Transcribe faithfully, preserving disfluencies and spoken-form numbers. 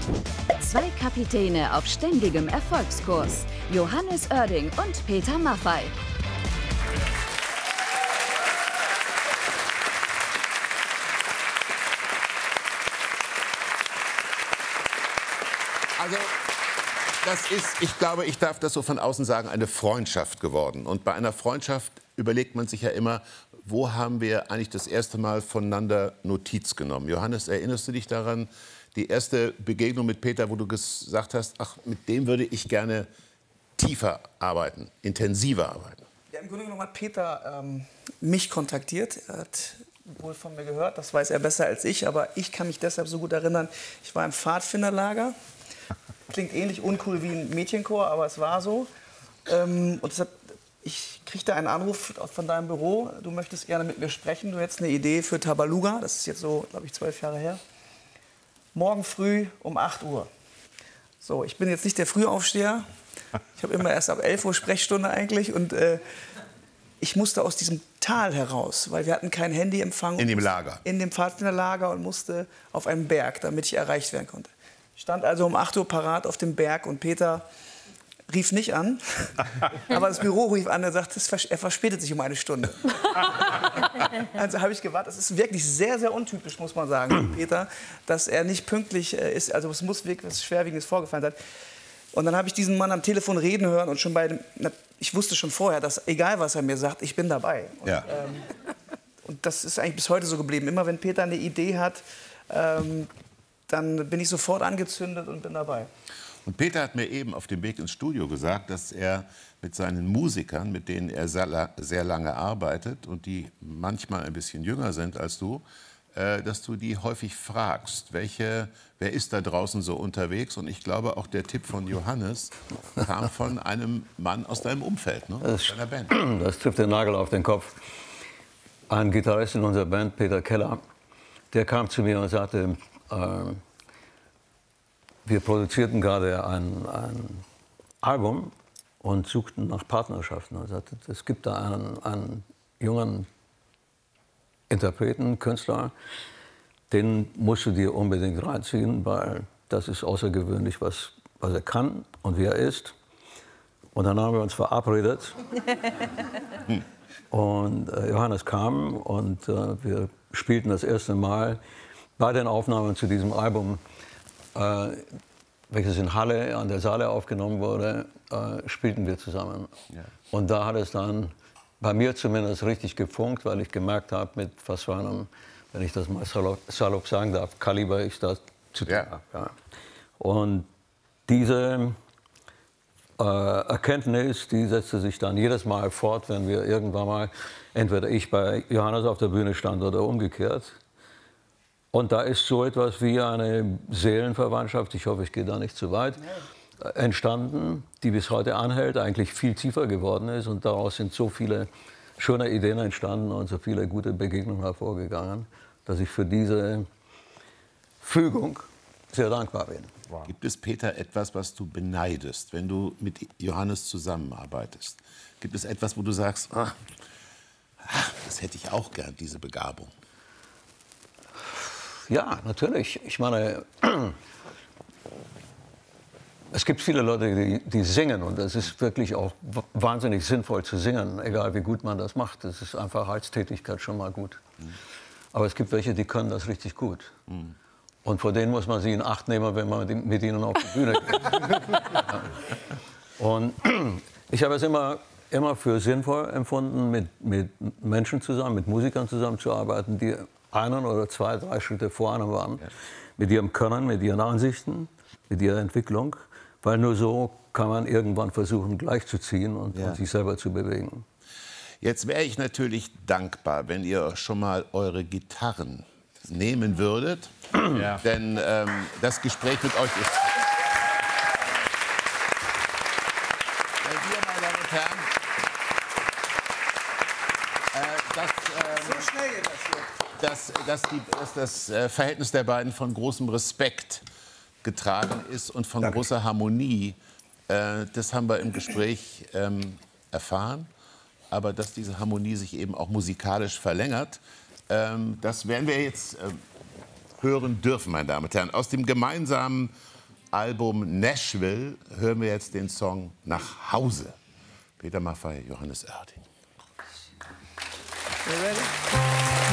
Zwei Kapitäne auf ständigem Erfolgskurs. Johannes Oerding und Peter Maffay. Also, das ist, ich glaube, ich darf das so von außen sagen, eine Freundschaft geworden. Und bei einer Freundschaft überlegt man sich ja immer, wo haben wir eigentlich das erste Mal voneinander Notiz genommen? Johannes, erinnerst du dich daran, die erste Begegnung mit Peter, wo du gesagt hast, ach, mit dem würde ich gerne tiefer arbeiten, intensiver arbeiten? Ja, im Grunde genommen hat Peter ähm, mich kontaktiert. Er hat wohl von mir gehört, das weiß er besser als ich, aber ich kann mich deshalb so gut erinnern. Ich war im Pfadfinderlager. Klingt ähnlich uncool wie ein Mädchenchor, aber es war so. Ähm, und deshalb, ich kriegte einen Anruf von deinem Büro. Du möchtest gerne mit mir sprechen. Du hättest eine Idee für Tabaluga. Das ist jetzt so, glaube ich, zwölf Jahre her. Morgen früh um acht Uhr. So, ich bin jetzt nicht der Frühaufsteher. Ich habe immer erst ab elf Uhr Sprechstunde eigentlich. Und äh, ich musste aus diesem Tal heraus, weil wir hatten kein Handyempfang. In dem Lager? In dem Pfadfinderlager und musste auf einen Berg, damit ich erreicht werden konnte. Ich stand also um acht Uhr parat auf dem Berg und Peter rief nicht an, aber das Büro rief an, er sagt, er verspätet sich um eine Stunde. Also habe ich gewartet. Das ist wirklich sehr, sehr untypisch, muss man sagen, Peter, dass er nicht pünktlich ist. Also es muss wirklich was Schwerwiegendes vorgefallen sein. Und dann habe ich diesen Mann am Telefon reden hören und schon bei dem, ich wusste schon vorher, dass egal was er mir sagt, ich bin dabei. Und, ja. ähm, und das ist eigentlich bis heute so geblieben. Immer wenn Peter eine Idee hat, ähm, dann bin ich sofort angezündet und bin dabei. Und Peter hat mir eben auf dem Weg ins Studio gesagt, dass er mit seinen Musikern, mit denen er sehr, sehr lange arbeitet und die manchmal ein bisschen jünger sind als du, äh, dass du die häufig fragst, welche, wer ist da draußen so unterwegs? Und ich glaube, auch der Tipp von Johannes kam von einem Mann aus deinem Umfeld, ne? Das, deiner Band. Das trifft den Nagel auf den Kopf. Ein Gitarrist in unserer Band, Peter Keller, der kam zu mir und sagte, äh, wir produzierten gerade ein, ein Album und suchten nach Partnerschaften. Er sagte, es gibt da einen, einen jungen Interpreten, Künstler, den musst du dir unbedingt reinziehen, weil das ist außergewöhnlich, was, was er kann und wie er ist. Und dann haben wir uns verabredet. hm. Und äh, Johannes kam und äh, wir spielten das erste Mal bei den Aufnahmen zu diesem Album, äh, welches in Halle an der Saale aufgenommen wurde, äh, spielten wir zusammen. Ja. Und da hat es dann bei mir zumindest richtig gefunkt, weil ich gemerkt habe, mit was für einem, wenn ich das mal salopp, salopp sagen darf, Kaliber ich da zu tun habe. Ja. Und diese äh, Erkenntnis, die setzte sich dann jedes Mal fort, wenn wir irgendwann mal, entweder ich bei Johannes auf der Bühne stand oder umgekehrt. Und da ist so etwas wie eine Seelenverwandtschaft, ich hoffe, ich gehe da nicht zu weit, entstanden, die bis heute anhält, eigentlich viel tiefer geworden ist. Und daraus sind so viele schöne Ideen entstanden und so viele gute Begegnungen hervorgegangen, dass ich für diese Fügung sehr dankbar bin. Wow. Gibt es, Peter, etwas, was du beneidest, wenn du mit Johannes zusammenarbeitest? Gibt es etwas, wo du sagst, ach, das hätte ich auch gern, diese Begabung? Ja, natürlich. Ich meine, es gibt viele Leute, die, die singen und es ist wirklich auch wahnsinnig sinnvoll zu singen, egal wie gut man das macht. Das ist einfach als Tätigkeit schon mal gut. Mhm. Aber es gibt welche, die können das richtig gut. Mhm. Und vor denen muss man sie in Acht nehmen, wenn man mit ihnen auf die Bühne geht. Ja. Und ich habe es immer, immer für sinnvoll empfunden, mit, mit Menschen zusammen, mit Musikern zusammenzuarbeiten, die einen oder zwei, drei Schritte vor einem waren, ja. Mit ihrem Können, mit ihren Ansichten, mit ihrer Entwicklung, weil nur so kann man irgendwann versuchen, gleichzuziehen und, ja. und sich selber zu bewegen. Jetzt wäre ich natürlich dankbar, wenn ihr schon mal eure Gitarren nehmen würdet, ja. denn ähm, das Gespräch mit euch ist... Weil wir, meine Damen und Herren, äh, das, ähm, so schnell geht das hier. Dass, dass, die, dass das äh, Verhältnis der beiden von großem Respekt getragen ist und von Danke. großer Harmonie, äh, das haben wir im Gespräch ähm, erfahren. Aber dass diese Harmonie sich eben auch musikalisch verlängert, ähm, das werden wir jetzt äh, hören dürfen, meine Damen und Herren. Aus dem gemeinsamen Album Nashville hören wir jetzt den Song Nach Hause. Peter Maffay, Johannes Oerding. You ready?